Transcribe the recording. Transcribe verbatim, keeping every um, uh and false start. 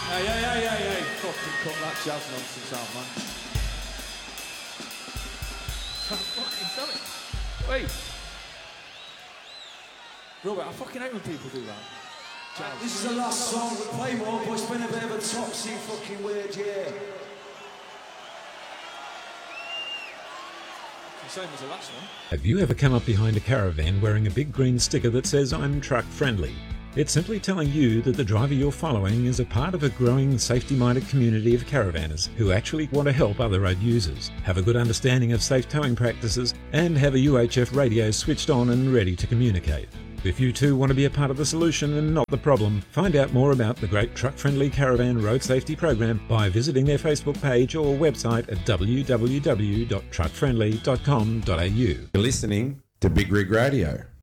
Hey, hey, hey, hey, hey, fucking cut that jazz nonsense out, man. Fucking tell it. Wait. Robert, I fucking hate when people do that. Jazz. This is the last song we play more, but it's been a bit of a topsy fucking weird year. Same as the last one. Have you ever come up behind a caravan wearing a big green sticker that says I'm truck friendly? It's simply telling you that the driver you're following is a part of a growing safety-minded community of caravanners who actually want to help other road users, have a good understanding of safe towing practices, and have a U H F radio switched on and ready to communicate. If you too want to be a part of the solution and not the problem, find out more about the great Truck Friendly Caravan Road Safety Program by visiting their Facebook page or website at w w w dot truck friendly dot com dot a u. You're listening to Big Rig Radio.